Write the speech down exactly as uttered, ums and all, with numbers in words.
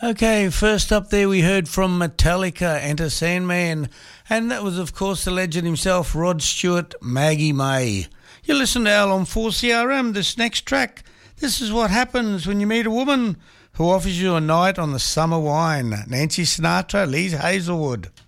Okay, first up there we heard from Metallica, Enter Sandman, and that was of course the legend himself, Rod Stewart, Maggie May. You listen to Al on four C R M. This next track, this is what happens when you meet a woman who offers you a night on the summer wine. Nancy Sinatra, Lee Hazelwood.